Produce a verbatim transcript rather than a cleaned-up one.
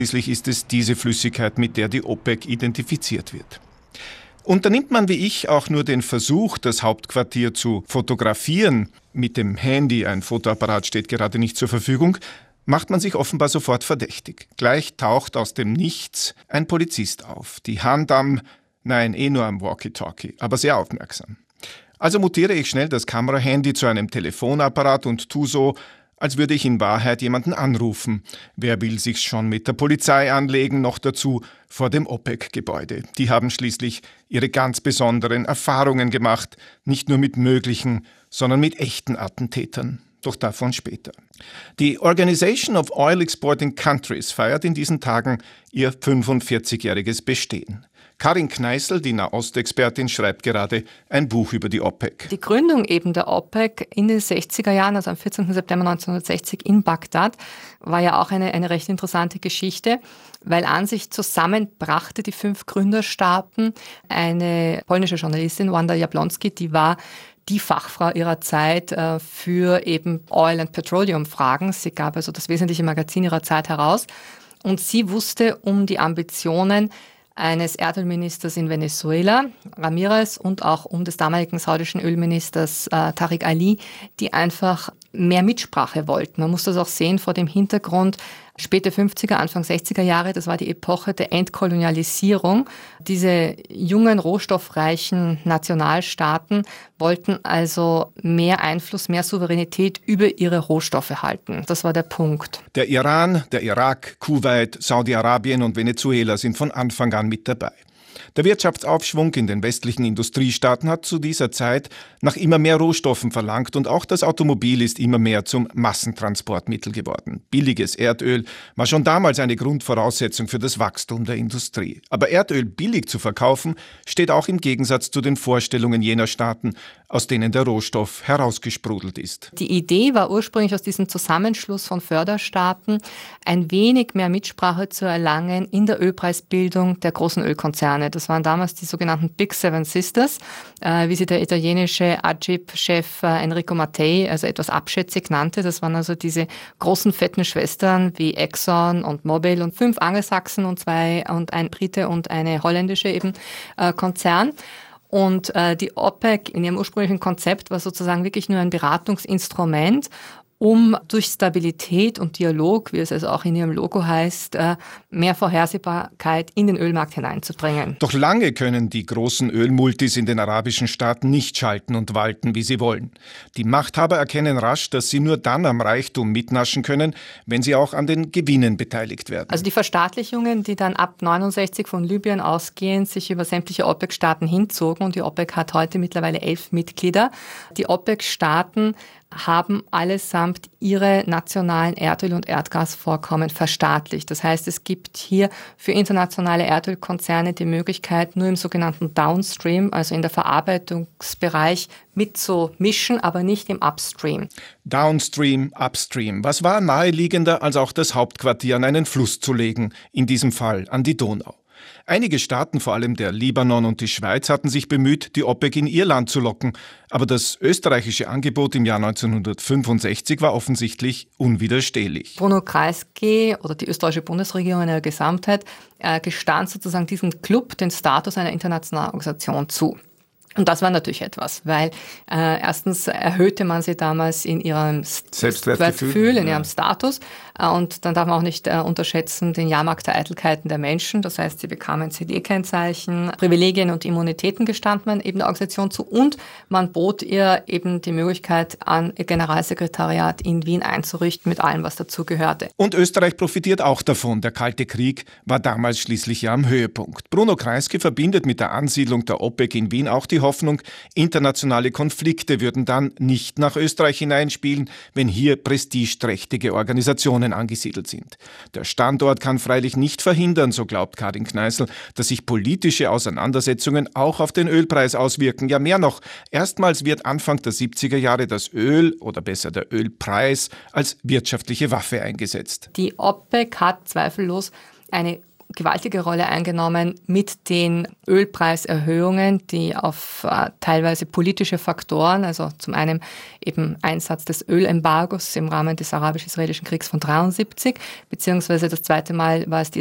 Schließlich ist es diese Flüssigkeit, mit der die OPEC identifiziert wird. Unternimmt man wie ich auch nur den Versuch, das Hauptquartier zu fotografieren, mit dem Handy, ein Fotoapparat steht gerade nicht zur Verfügung, macht man sich offenbar sofort verdächtig. Gleich taucht aus dem Nichts ein Polizist auf. Die Hand am, nein, eh nur am Walkie-Talkie, aber sehr aufmerksam. Also mutiere ich schnell das Kamerahandy zu einem Telefonapparat und tu so, als würde ich in Wahrheit jemanden anrufen. Wer will sich schon mit der Polizei anlegen, noch dazu vor dem OPEC-Gebäude? Die haben schließlich ihre ganz besonderen Erfahrungen gemacht, nicht nur mit möglichen, sondern mit echten Attentätern. Doch davon später. Die Organization of Oil Exporting Countries feiert in diesen Tagen ihr fünfundvierzigjähriges Bestehen. Karin Kneißl, die Nahostexpertin, schreibt gerade ein Buch über die OPEC. Die Gründung eben der OPEC in den sechziger Jahren, also am vierzehnten September neunzehnhundertsechzig in Bagdad, war ja auch eine, eine recht interessante Geschichte, weil an sich zusammenbrachte die fünf Gründerstaaten eine polnische Journalistin, Wanda Jablonski, die war die Fachfrau ihrer Zeit äh, für eben Oil- and Petroleum-Fragen. Sie gab also das wesentliche Magazin ihrer Zeit heraus. Und sie wusste um die Ambitionen eines Erdölministers in Venezuela, Ramirez, und auch um des damaligen saudischen Ölministers äh, Tariq Ali, die einfach mehr Mitsprache wollten. Man muss das auch sehen vor dem Hintergrund späte fünfziger, Anfang sechziger Jahre, das war die Epoche der Entkolonialisierung. Diese jungen, rohstoffreichen Nationalstaaten wollten also mehr Einfluss, mehr Souveränität über ihre Rohstoffe halten. Das war der Punkt. Der Iran, der Irak, Kuwait, Saudi-Arabien und Venezuela sind von Anfang an mit dabei. Der Wirtschaftsaufschwung in den westlichen Industriestaaten hat zu dieser Zeit nach immer mehr Rohstoffen verlangt und auch das Automobil ist immer mehr zum Massentransportmittel geworden. Billiges Erdöl war schon damals eine Grundvoraussetzung für das Wachstum der Industrie. Aber Erdöl billig zu verkaufen, steht auch im Gegensatz zu den Vorstellungen jener Staaten, aus denen der Rohstoff herausgesprudelt ist. Die Idee war ursprünglich aus diesem Zusammenschluss von Förderstaaten, ein wenig mehr Mitsprache zu erlangen in der Ölpreisbildung der großen Ölkonzerne. Das waren damals die sogenannten Big Seven Sisters, äh, wie sie der italienische Agip-Chef äh, Enrico Mattei also etwas abschätzig nannte. Das waren also diese großen fetten Schwestern wie Exxon und Mobil und fünf Angelsachsen und zwei und ein Brite und eine holländische eben äh, Konzern. Und äh, die OPEC in ihrem ursprünglichen Konzept war sozusagen wirklich nur ein Beratungsinstrument, um durch Stabilität und Dialog, wie es also auch in ihrem Logo heißt, mehr Vorhersehbarkeit in den Ölmarkt hineinzubringen. Doch lange können die großen Ölmultis in den arabischen Staaten nicht schalten und walten, wie sie wollen. Die Machthaber erkennen rasch, dass sie nur dann am Reichtum mitnaschen können, wenn sie auch an den Gewinnen beteiligt werden. Also die Verstaatlichungen, die dann ab neunundsechzig von Libyen ausgehend sich über sämtliche OPEC-Staaten hinzogen, und die OPEC hat heute mittlerweile elf Mitglieder. Die OPEC-Staaten haben allesamt ihre nationalen Erdöl- und Erdgasvorkommen verstaatlicht. Das heißt, es gibt hier für internationale Erdölkonzerne die Möglichkeit, nur im sogenannten Downstream, also in der Verarbeitungsbereich, mitzumischen, aber nicht im Upstream. Downstream, Upstream. Was war naheliegender, als auch das Hauptquartier an einen Fluss zu legen, in diesem Fall an die Donau? Einige Staaten, vor allem der Libanon und die Schweiz, hatten sich bemüht, die OPEC in ihr Land zu locken. Aber das österreichische Angebot im Jahr neunzehnhundertfünfundsechzig war offensichtlich unwiderstehlich. Bruno Kreisky oder die österreichische Bundesregierung in ihrer Gesamtheit äh, gestand sozusagen diesem Club den Status einer internationalen Organisation zu. Und das war natürlich etwas, weil äh, erstens erhöhte man sie damals in ihrem Selbstwertgefühl, in ihrem Status, äh, und dann darf man auch nicht äh, unterschätzen den Jahrmarkt der Eitelkeiten der Menschen. Das heißt, sie bekamen C D-Kennzeichen, Privilegien und Immunitäten gestand man eben der Organisation zu, und man bot ihr eben die Möglichkeit an, ihr Generalsekretariat in Wien einzurichten mit allem, was dazu gehörte. Und Österreich profitiert auch davon. Der Kalte Krieg war damals schließlich ja am Höhepunkt. Bruno Kreisky verbindet mit der Ansiedlung der OPEC in Wien auch die Hoffnung, internationale Konflikte würden dann nicht nach Österreich hineinspielen, wenn hier prestigeträchtige Organisationen angesiedelt sind. Der Standort kann freilich nicht verhindern, so glaubt Karin Kneißl, dass sich politische Auseinandersetzungen auch auf den Ölpreis auswirken. Ja, mehr noch, erstmals wird Anfang der siebziger Jahre das Öl, oder besser der Ölpreis, als wirtschaftliche Waffe eingesetzt. Die OPEC hat zweifellos eine gewaltige Rolle eingenommen mit den Ölpreiserhöhungen, die auf äh, teilweise politische Faktoren, also zum einen eben Einsatz des Ölembargos im Rahmen des arabisch-israelischen Kriegs von dreiundsiebzig, beziehungsweise das zweite Mal war es die